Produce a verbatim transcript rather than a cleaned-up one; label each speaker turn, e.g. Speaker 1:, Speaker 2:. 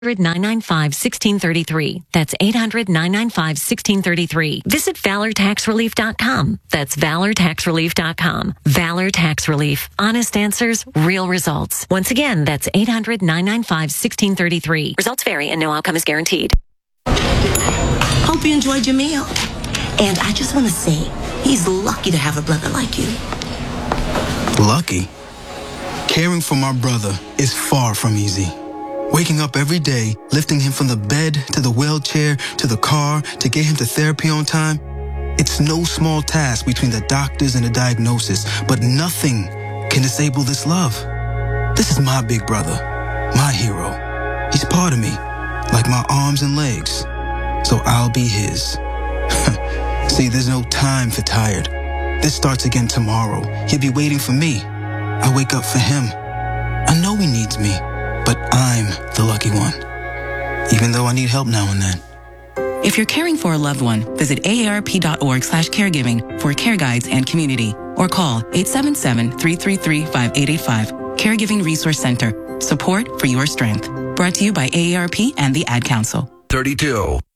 Speaker 1: nine nine five, one six three three. That's eight hundred, nine nine five, one six three three. Visit valor tax relief dot com. That's valor tax relief dot com. Valor Tax Relief. Honest answers, real results. Once again, that's eight hundred, nine nine five, one six three three. Results vary and no outcome is guaranteed.
Speaker 2: Hope you enjoyed your meal. And I just want to say, he's lucky to have a brother like you.
Speaker 3: Lucky? Caring for my brother is far from easy. Waking up every day, lifting him from the bed to the wheelchair to the car to get him to therapy on time, it's no small task between the doctors and the diagnosis, but nothing can disable this love. This is my big brother, my hero. He's part of me, like my arms and legs, so I'll be his. See, there's no time for tired. This starts again tomorrow. He'll be waiting for me. I wake up for him. I know he needs me. But I'm the lucky one, even though I need help now and then.
Speaker 4: If you're caring for a loved one, visit A A R P dot org slash caregiving for care guides and community, or call eight seven seven, three three three, five eight eight five. Caregiving Resource Center. Support for your strength. Brought to you by A A R P and the Ad Council.
Speaker 5: thirty-two.